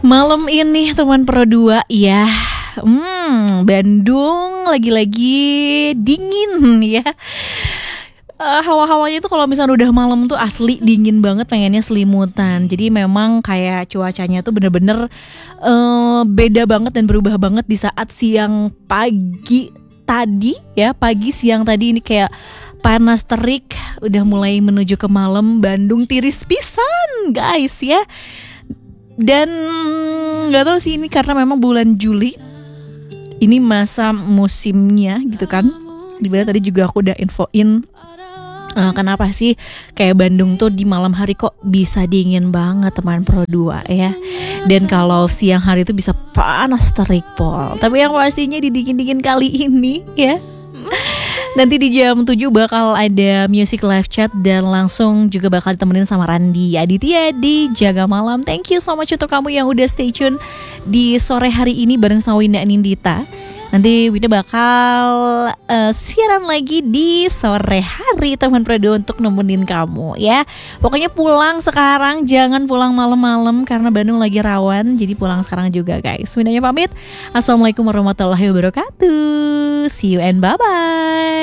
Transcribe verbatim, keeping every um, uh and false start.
Malam ini teman Pro dua ya, hmm, Bandung lagi-lagi dingin ya. Uh, hawa-hawanya tuh kalau misalnya udah malam tuh asli dingin banget, pengennya selimutan. Jadi memang kayak cuacanya tuh bener-bener uh, beda banget dan berubah banget di saat siang pagi tadi ya. Pagi siang tadi ini kayak panas terik, udah mulai menuju ke malam. Bandung tiris pisan guys ya. Dan gak tahu sih ini karena memang bulan Juli, ini masa musimnya gitu kan. Dimana tadi juga aku udah infoin uh, kenapa sih kayak Bandung tuh di malam hari kok bisa dingin banget teman Pro dua ya. Dan kalau siang hari itu bisa panas terik pol. Tapi yang pastinya di dingin-dingin kali ini ya, nanti di jam tujuh bakal ada music live chat dan langsung juga bakal ditemenin sama Randi Aditya di Jaga Malam. Thank you so much untuk kamu yang udah stay tune di sore hari ini bareng sama Winda Nindita. Nanti Winda bakal uh, siaran lagi di sore hari teman Pro dua untuk nemenin kamu ya. Pokoknya pulang sekarang, jangan pulang malam-malam karena Bandung lagi rawan. Jadi pulang sekarang juga guys. Windanya pamit. Assalamualaikum warahmatullahi wabarakatuh. See you and bye-bye.